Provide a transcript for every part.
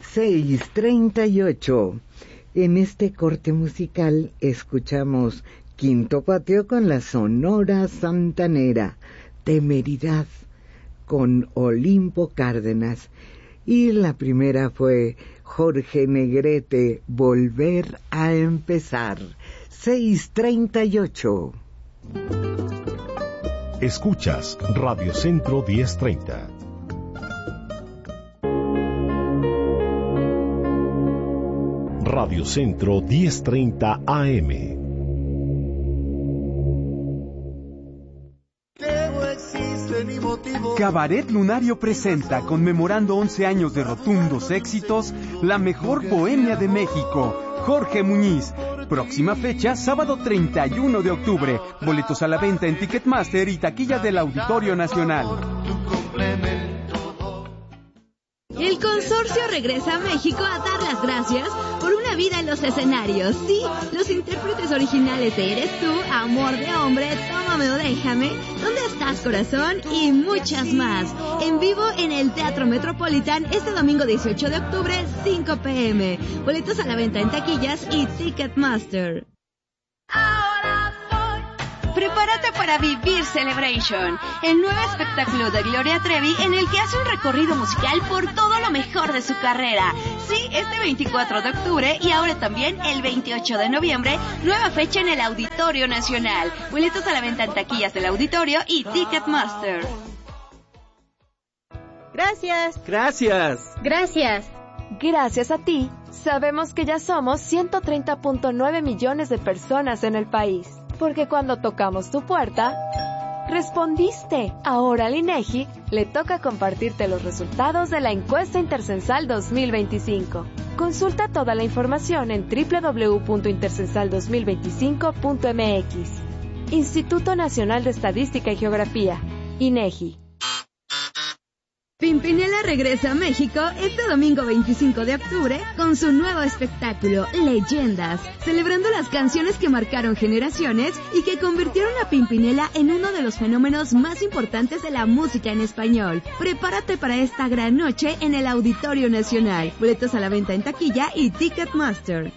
6:38. En este corte musical escuchamos Quinto Patio con la Sonora Santanera, Temeridad con Olimpo Cárdenas, y la primera fue Jorge Negrete, Volver a Empezar. 6:38. Escuchas Radio Centro 1030. Radio Centro 1030 AM. Cabaret Lunario presenta, conmemorando 11 años de rotundos éxitos, la mejor bohemia de México, Jorge Muñiz. Próxima fecha, sábado 31 de octubre. Boletos a la venta en Ticketmaster y taquillas del Auditorio Nacional. El consorcio regresa a México a dar las gracias por una vida en los escenarios. Sí, los intérpretes originales de Eres Tú, Amor de Hombre, Tómame o Déjame, ¿Dónde estás, corazón? Y muchas más. En vivo en el Teatro Metropolitan este domingo 18 de octubre, 5 p.m. Boletos a la venta en taquillas y Ticketmaster. Prepárate para vivir Celebration, el nuevo espectáculo de Gloria Trevi en el que hace un recorrido musical por todo lo mejor de su carrera. Sí, este 24 de octubre y ahora también el 28 de noviembre, nueva fecha en el Auditorio Nacional. Boletos a la venta en taquillas del Auditorio y Ticketmaster. Gracias. Gracias. Gracias. Gracias a ti, sabemos que ya somos 130.9 millones de personas en el país. Porque cuando tocamos tu puerta, respondiste. Ahora al INEGI le toca compartirte los resultados de la encuesta intercensal 2025. Consulta toda la información en www.intercensal2025.mx. Instituto Nacional de Estadística y Geografía, INEGI. Pimpinela regresa a México este domingo 25 de octubre con su nuevo espectáculo, Leyendas, celebrando las canciones que marcaron generaciones y que convirtieron a Pimpinela en uno de los fenómenos más importantes de la música en español. Prepárate para esta gran noche en el Auditorio Nacional. Boletos a la venta en taquilla y Ticketmaster.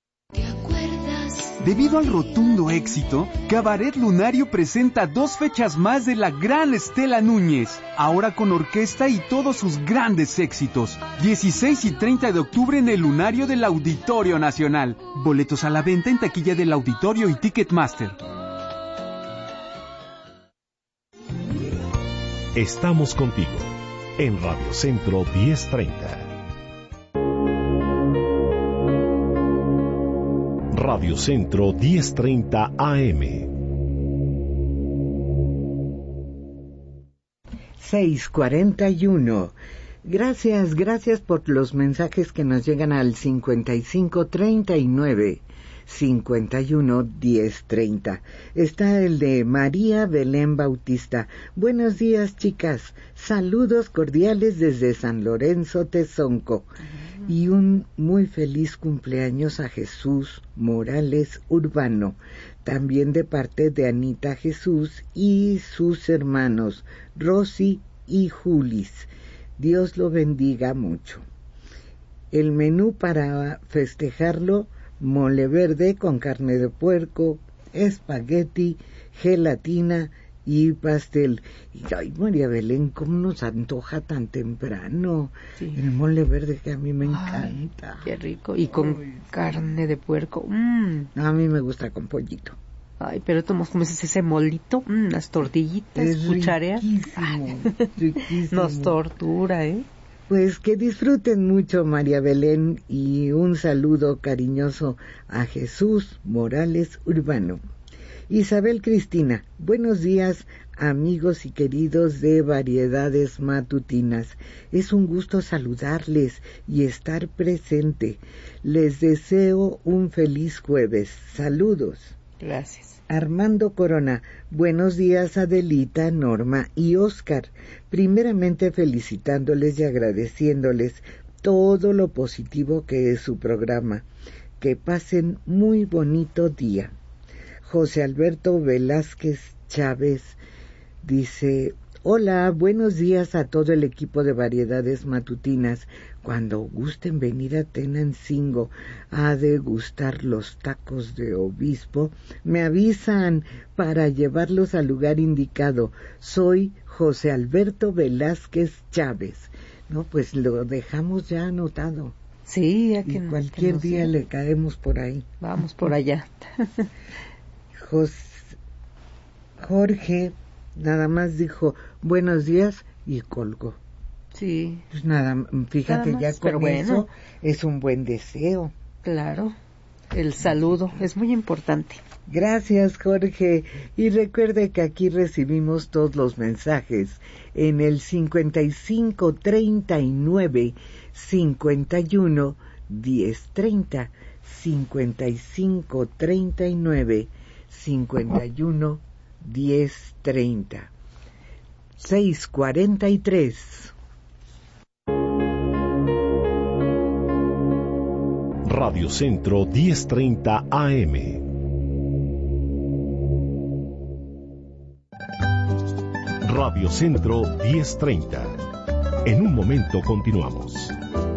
Debido al rotundo éxito, Cabaret Lunario presenta 2 fechas más de la gran Estela Núñez, ahora con orquesta y todos sus grandes éxitos. 16 y 30 de octubre en el Lunario del Auditorio Nacional. Boletos a la venta en taquilla del Auditorio y Ticketmaster. Estamos contigo en Radio Centro 1030. Radio Centro 1030 AM. 6:41. Gracias por los mensajes que nos llegan al 5539 51 1030. Está el de María Belén Bautista. Buenos días, chicas. Saludos cordiales desde San Lorenzo, Tezonco. Y un muy feliz cumpleaños a Jesús Morales Urbano, también de parte de Anita Jesús y sus hermanos Rosy y Julis. Dios lo bendiga mucho. El menú para festejarlo: mole verde con carne de puerco, espagueti, gelatina y pastel. Y ay, María Belén, ¿cómo nos antoja tan temprano? Sí. El mole verde, que a mí me encanta. Qué rico. Y con carne de puerco. A mí me gusta con pollito. Ay, pero ¿cómo es ese molito? Las tortillitas, cuchareas. Riquísimo. Nos tortura, ¿eh? Pues que disfruten mucho, María Belén, y un saludo cariñoso a Jesús Morales Urbano. Isabel Cristina, buenos días, amigos y queridos de Variedades Matutinas. Es un gusto saludarles y estar presente. Les deseo un feliz jueves. Saludos. Gracias. Armando Corona, buenos días, Adelita, Norma y Óscar. Primeramente felicitándoles y agradeciéndoles todo lo positivo que es su programa. Que pasen muy bonito día. José Alberto Velázquez Chávez dice: Hola, buenos días a todo el equipo de Variedades Matutinas. Cuando gusten venir a Tenancingo a degustar los tacos de obispo, me avisan para llevarlos al lugar indicado. Soy José Alberto Velázquez Chávez. No, pues lo dejamos ya anotado. Sí, y cualquier día le caemos por ahí. Vamos por allá. Jorge nada más dijo buenos días y colgó. Sí. Pues nada, fíjate, nada más, ya con eso es un buen deseo. Claro, el saludo es muy importante. Gracias, Jorge. Y recuerde que aquí recibimos todos los mensajes en el 5539 51 1030, 5539 51 1030. 6:43. Radio Centro 1030 AM. Radio Centro 1030. En un momento continuamos.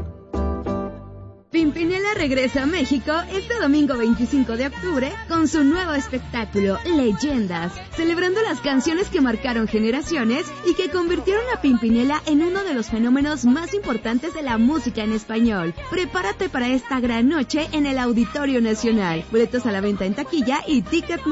Pimpinela regresa a México este domingo 25 de octubre con su nuevo espectáculo, Leyendas, celebrando las canciones que marcaron generaciones y que convirtieron a Pimpinela en uno de los fenómenos más importantes de la música en español. Prepárate para esta gran noche en el Auditorio Nacional. Boletos a la venta en taquilla y Ticket